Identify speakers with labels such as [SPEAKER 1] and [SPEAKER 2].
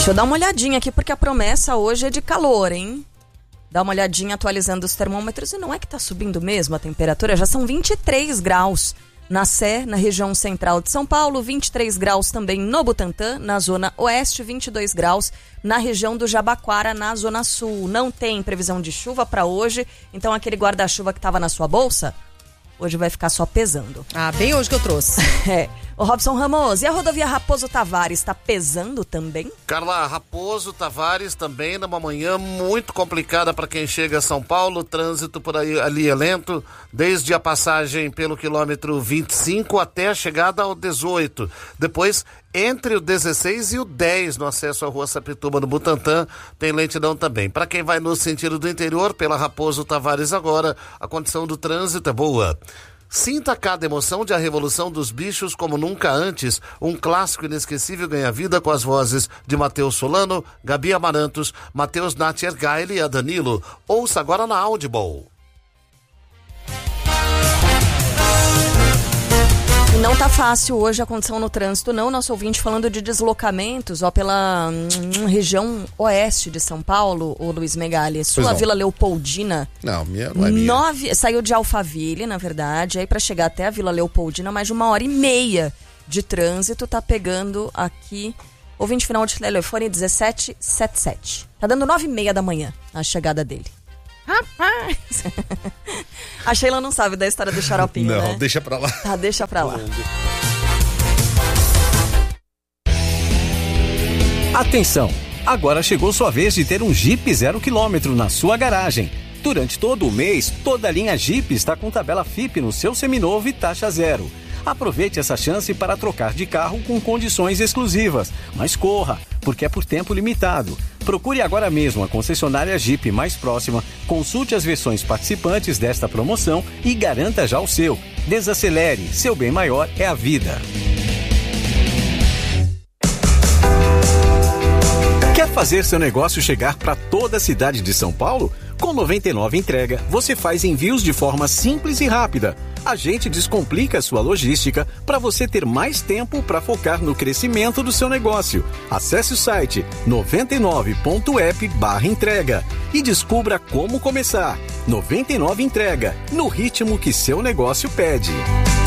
[SPEAKER 1] Deixa eu dar uma olhadinha aqui, porque a promessa hoje é de calor, hein? Dá uma olhadinha atualizando os termômetros e não é que tá subindo mesmo a temperatura, já são 23 graus na Sé, na região central de São Paulo, 23 graus também no Butantã, na zona oeste, 22 graus na região do Jabaquara, na zona sul. Não tem previsão de chuva para hoje, então aquele guarda-chuva que estava na sua bolsa, hoje vai ficar só pesando.
[SPEAKER 2] Ah, bem hoje que eu trouxe.
[SPEAKER 1] É. O Robson Ramos, e a rodovia Raposo Tavares está pesando também?
[SPEAKER 3] Carla, Raposo Tavares também numa manhã muito complicada para quem chega a São Paulo. O trânsito por aí ali é lento, desde a passagem pelo quilômetro 25 até a chegada ao 18. Depois, entre o 16 e o 10 no acesso à Rua Sapituba, no Butantã, tem lentidão também. Para quem vai no sentido do interior, pela Raposo Tavares agora, a condição do trânsito é boa. Sinta cada emoção de A Revolução dos Bichos como nunca antes. Um clássico inesquecível ganha vida com as vozes de Matheus Solano, Gabi Amarantos, Matheus Natiergaile e a Danilo. Ouça agora na Audible.
[SPEAKER 1] Não tá fácil hoje a condição no trânsito, não. Nosso ouvinte falando de deslocamentos, pela região oeste de São Paulo, o Luiz Megali. Sua Vila Leopoldina.
[SPEAKER 4] Não, não é minha.
[SPEAKER 1] Saiu de Alphaville, na verdade. Aí para chegar até a Vila Leopoldina, mais de 1h30 de trânsito. Tá pegando aqui, ouvinte final de telefone 1777. Tá dando 9h30 da manhã a chegada dele. Rapaz! A Sheila não sabe da história do xaropinho,
[SPEAKER 4] não,
[SPEAKER 1] né?
[SPEAKER 4] Deixa pra lá.
[SPEAKER 1] Tá, deixa pra lá.
[SPEAKER 5] Atenção! Agora chegou sua vez de ter um Jeep 0 km na sua garagem. Durante todo o mês, toda a linha Jeep está com tabela FIP no seu seminovo e taxa zero. Aproveite essa chance para trocar de carro com condições exclusivas. Mas corra, porque é por tempo limitado. Procure agora mesmo a concessionária Jeep mais próxima, consulte as versões participantes desta promoção e garanta já o seu. Desacelere, seu bem maior é a vida. Quer fazer seu negócio chegar para toda a cidade de São Paulo? Com 99 Entrega, você faz envios de forma simples e rápida. A gente descomplica a sua logística para você ter mais tempo para focar no crescimento do seu negócio. Acesse o site 99.app/entrega e descubra como começar. 99 Entrega, no ritmo que seu negócio pede.